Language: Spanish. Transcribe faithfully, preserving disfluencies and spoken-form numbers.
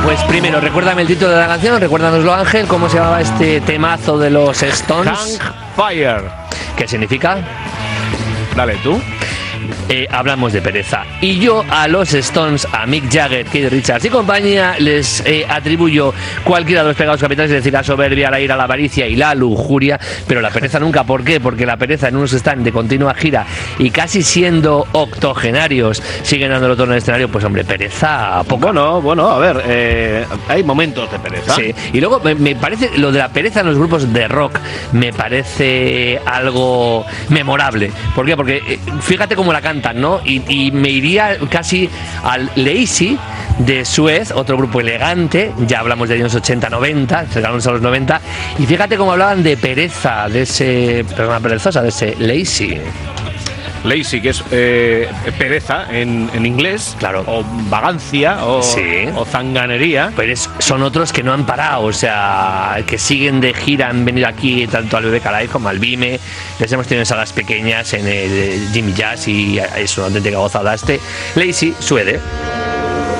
pues primero, recuérdame el título de la canción, recuérdanoslo, Ángel, ¿cómo se llamaba este temazo de los Stones? Hang Fire. ¿Qué significa? Dale tú. Eh, hablamos de pereza. Y yo a los Stones, a Mick Jagger, Keith Richards y compañía, les eh, atribuyo cualquiera de los pecados capitales, es decir, la soberbia, la ira, la avaricia y la lujuria, pero la pereza nunca. ¿Por qué? Porque la pereza en unos están de continua gira y casi siendo octogenarios siguen dando el otro en el escenario, pues hombre, pereza poco. Bueno, bueno, a ver, eh, hay momentos de pereza. Sí, y luego me, me parece, lo de la pereza en los grupos de rock me parece algo memorable. ¿Por qué? Porque eh, fíjate cómo la cantan, ¿no? Y, y me iría casi al Lazy de Suez, otro grupo elegante, ya hablamos de años ochenta noventa, cercanos a los noventa, y fíjate cómo hablaban de pereza, de ese, persona perezosa, de ese Lazy. Lazy, que es eh, pereza en, en inglés, claro, o vagancia, o, sí, o zanganería. Pero es, son otros que no han parado, o sea, que siguen de gira, han venido aquí tanto al B B K Live como al Vime, les hemos tenido en salas pequeñas, en el Jimmy Jazz, y es una auténtica gozada. Este Lazy, Suede.